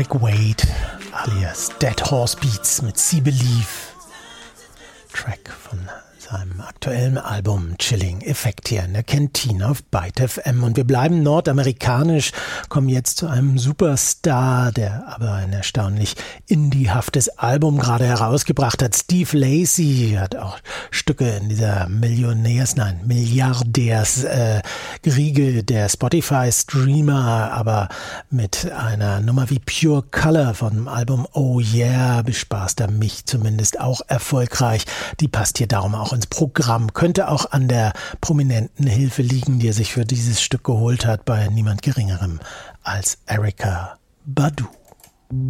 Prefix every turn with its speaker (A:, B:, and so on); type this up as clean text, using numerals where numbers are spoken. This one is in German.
A: Rick Wade alias Dead Horse Beats mit See Believe, Track von seinem aktuellen Album Chilling Effect hier in der Kantine auf Byte FM. Und wir bleiben nordamerikanisch, kommen jetzt zu einem Superstar, der aber ein erstaunlich indiehaftes Album gerade herausgebracht hat. Steve Lacy hat auch Stücke in dieser Milliardärs-Riege der Spotify-Streamer, aber mit einer Nummer wie Pure Color vom Album Oh Yeah bespaßt er mich zumindest auch erfolgreich. Die passt hier darum auch ins Programm, könnte auch an der prominenten Hilfe liegen, die er sich für dieses Stück geholt hat, bei niemand Geringerem als Erykah Badu.